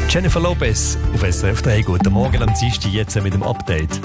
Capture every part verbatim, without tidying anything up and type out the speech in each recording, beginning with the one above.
Jennifer Lopez auf S R F drei. Guten Morgen am Dienstag, jetzt mit dem Update.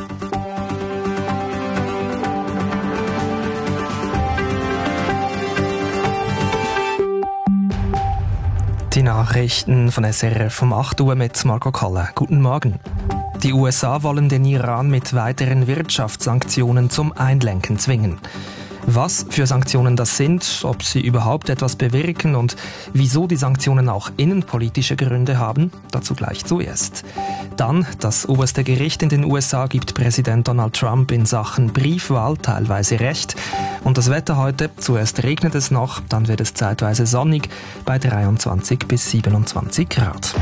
Die Nachrichten von S R F um acht Uhr mit Marco Kalle. Guten Morgen. Die U S A wollen den Iran mit weiteren Wirtschaftssanktionen zum Einlenken zwingen. Was für Sanktionen das sind, ob sie überhaupt etwas bewirken und wieso die Sanktionen auch innenpolitische Gründe haben, dazu gleich zuerst. Dann, das oberste Gericht in den U S A gibt Präsident Donald Trump in Sachen Briefwahl teilweise recht. Und das Wetter heute, zuerst regnet es noch, dann wird es zeitweise sonnig bei dreiundzwanzig bis siebenundzwanzig Grad.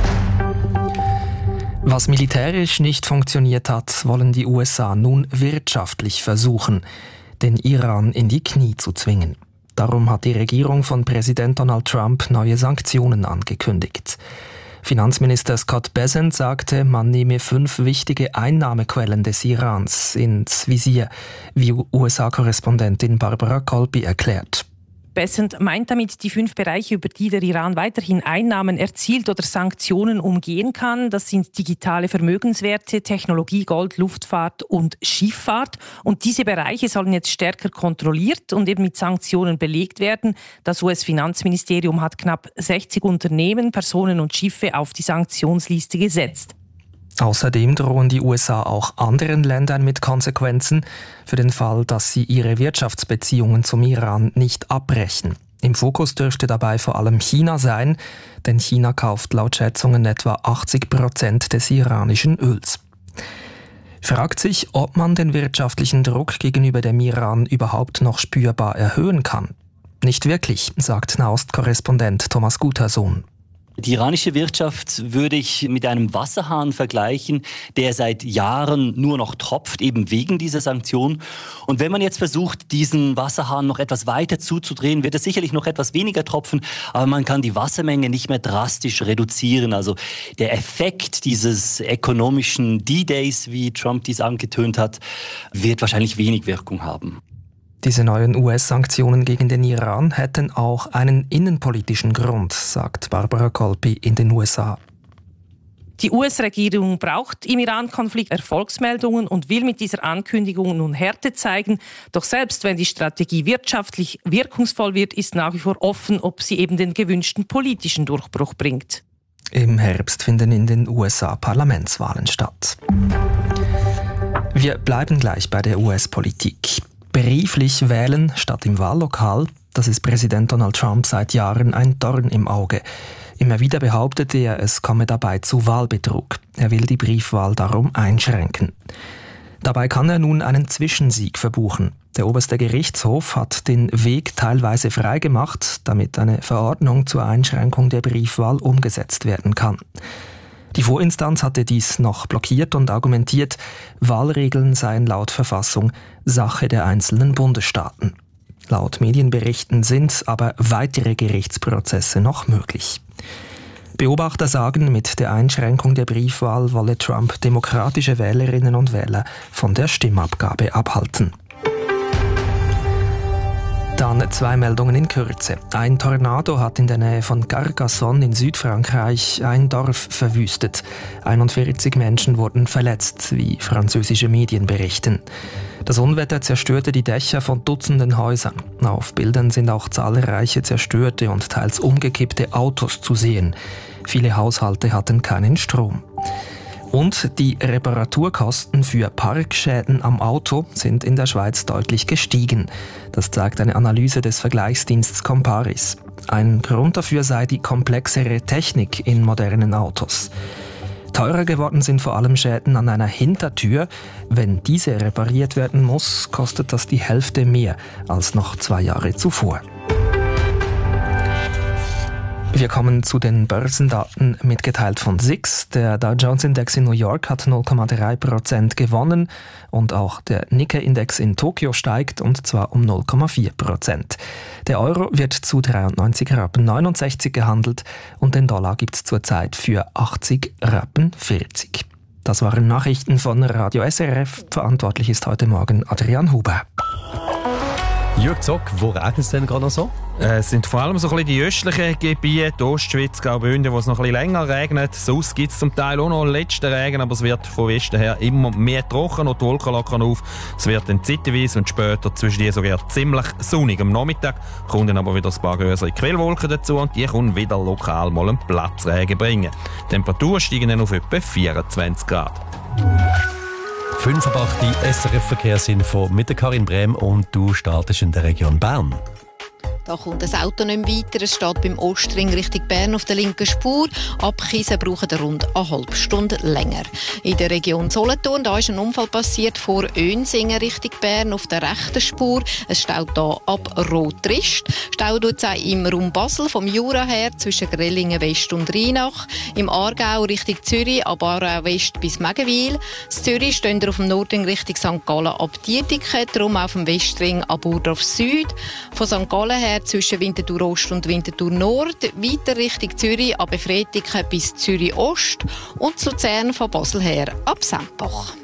Was militärisch nicht funktioniert hat, wollen die U S A nun wirtschaftlich versuchen, den Iran in die Knie zu zwingen. Darum hat die Regierung von Präsident Donald Trump neue Sanktionen angekündigt. Finanzminister Scott Bessent sagte, man nehme fünf wichtige Einnahmequellen des Irans ins Visier, wie U S A-Korrespondentin Barbara Colby erklärt. Bessent meint damit die fünf Bereiche, über die der Iran weiterhin Einnahmen erzielt oder Sanktionen umgehen kann. Das sind digitale Vermögenswerte, Technologie, Gold, Luftfahrt und Schifffahrt. Und diese Bereiche sollen jetzt stärker kontrolliert und eben mit Sanktionen belegt werden. Das U S-Finanzministerium hat knapp sechzig Unternehmen, Personen und Schiffe auf die Sanktionsliste gesetzt. Außerdem drohen die U S A auch anderen Ländern mit Konsequenzen für den Fall, dass sie ihre Wirtschaftsbeziehungen zum Iran nicht abbrechen. Im Fokus dürfte dabei vor allem China sein, denn China kauft laut Schätzungen etwa achtzig Prozent des iranischen Öls. Fragt sich, ob man den wirtschaftlichen Druck gegenüber dem Iran überhaupt noch spürbar erhöhen kann. Nicht wirklich, sagt Nahost-Korrespondent Thomas Gutersohn. Die iranische Wirtschaft würde ich mit einem Wasserhahn vergleichen, der seit Jahren nur noch tropft, eben wegen dieser Sanktionen. Und wenn man jetzt versucht, diesen Wasserhahn noch etwas weiter zuzudrehen, wird es sicherlich noch etwas weniger tropfen, aber man kann die Wassermenge nicht mehr drastisch reduzieren. Also der Effekt dieses ökonomischen D-Days, wie Trump dies angetönt hat, wird wahrscheinlich wenig Wirkung haben. Diese neuen U S-Sanktionen gegen den Iran hätten auch einen innenpolitischen Grund, sagt Barbara Colby in den U S A. Die U S-Regierung braucht im Iran-Konflikt Erfolgsmeldungen und will mit dieser Ankündigung nun Härte zeigen. Doch selbst wenn die Strategie wirtschaftlich wirkungsvoll wird, ist nach wie vor offen, ob sie eben den gewünschten politischen Durchbruch bringt. Im Herbst finden in den U S A Parlamentswahlen statt. Wir bleiben gleich bei der U S-Politik. Brieflich wählen statt im Wahllokal, das ist Präsident Donald Trump seit Jahren ein Dorn im Auge. Immer wieder behauptete er, es komme dabei zu Wahlbetrug. Er will die Briefwahl darum einschränken. Dabei kann er nun einen Zwischensieg verbuchen. Der oberste Gerichtshof hat den Weg teilweise freigemacht, damit eine Verordnung zur Einschränkung der Briefwahl umgesetzt werden kann. Die Vorinstanz hatte dies noch blockiert und argumentiert, Wahlregeln seien laut Verfassung Sache der einzelnen Bundesstaaten. Laut Medienberichten sind aber weitere Gerichtsprozesse noch möglich. Beobachter sagen, mit der Einschränkung der Briefwahl wolle Trump demokratische Wählerinnen und Wähler von der Stimmabgabe abhalten. Dann zwei Meldungen in Kürze. Ein Tornado hat in der Nähe von Carcassonne in Südfrankreich ein Dorf verwüstet. einundvierzig Menschen wurden verletzt, wie französische Medien berichten. Das Unwetter zerstörte die Dächer von Dutzenden Häusern. Auf Bildern sind auch zahlreiche zerstörte und teils umgekippte Autos zu sehen. Viele Haushalte hatten keinen Strom. Und die Reparaturkosten für Parkschäden am Auto sind in der Schweiz deutlich gestiegen. Das zeigt eine Analyse des Vergleichsdienstes Comparis. Ein Grund dafür sei die komplexere Technik in modernen Autos. Teurer geworden sind vor allem Schäden an einer Hintertür. Wenn diese repariert werden muss, kostet das die Hälfte mehr als noch zwei Jahre zuvor. Wir kommen zu den Börsendaten mitgeteilt von S I X. Der Dow Jones Index in New York hat null Komma drei Prozent gewonnen und auch der Nikkei-Index in Tokio steigt, und zwar um null Komma vier Prozent. Der Euro wird zu dreiundneunzig Rappen neunundsechzig gehandelt und den Dollar gibt es zurzeit für achtzig Rappen vierzig. Das waren Nachrichten von Radio S R F. Verantwortlich ist heute Morgen Adrian Huber. Jürg Zock, wo regnet es denn gerade noch so? Äh, Es sind vor allem so ein bisschen die östlichen Gebiete, die Ostschweiz, Graubünden, wo es noch ein bisschen länger regnet. Sonst gibt es zum Teil auch noch letzten Regen, aber es wird von Westen her immer mehr trocken und die Wolken lockern auf. Es wird dann zeitweise und später zwischen die sogar ziemlich sonnig. Am Nachmittag kommen dann aber wieder ein paar größere Quellwolken dazu und die können wieder lokal mal einen Platzregen bringen. Die Temperaturen steigen dann auf etwa vierundzwanzig Grad. Fünffachte S R F-Verkehrsinfo mit der Karin Brehm und du startest in der Region Bern. Da kommt das Auto nicht mehr weiter. Es steht beim Ostring Richtung Bern auf der linken Spur. Abkiesen brauchen rund eine halbe Stunde länger. In der Region Solothurn, da ist ein Unfall passiert vor Önsingen Richtung Bern auf der rechten Spur. Es staut hier ab Rotrist. Stau tut es im Raum Basel vom Jura her zwischen Grellingen West und Rheinach. Im Aargau Richtung Zürich, ab Aarau West bis Megenwil. In Zürich stehen wir auf dem Nordring Richtung Sankt Gallen ab Dietike, darum auf dem Westring ab Burdorf Süd. Von Sankt Gallen her zwischen Winterthur Ost und Winterthur Nord, weiter Richtung Zürich ab Efretiken bis Zürich Ost und zu Luzern von Basel her ab Sempach.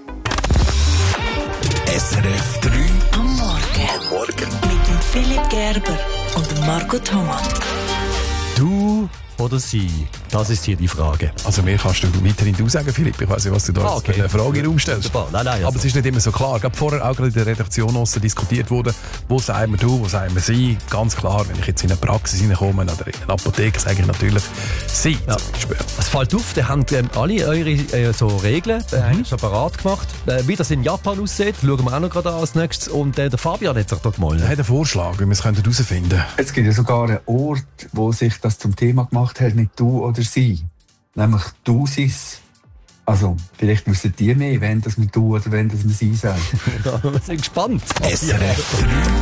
S R F drei am Morgen. Am Morgen. Mit dem Philipp Gerber und dem Marco Thomas. Du oder sie? Das ist hier die Frage. Also mir kannst du weiterhin du sagen, Philipp. Ich weiss nicht, was du da Ah, okay. für eine Frage in den Raum stellst. Super. Nein, nein, also. Aber es ist nicht immer so klar. Gerade vorher auch gerade in der Redaktion diskutiert wurde, wo sagen wir du, wo sagen wir sie. Ganz klar, wenn ich jetzt in eine Praxis reinkomme oder in eine Apotheke, sage ich natürlich sie. Ja. Es fällt auf, da haben ähm, alle eure äh, so Regeln äh, mhm. schon parat gemacht. Äh, wie das in Japan aussieht, schauen wir auch noch gerade an als nächstes. Und äh, der Fabian hat sich da gemalt. Er hat einen Vorschlag, wie wir es herausfinden können. Es gibt ja sogar einen Ort, wo sich das zum Thema gemacht hat, nicht du oder sie. Nämlich du sis. Also, vielleicht müssen die mehr, wenn das wir du oder wenn das wir sie sagen. Wir sind gespannt. S R F drei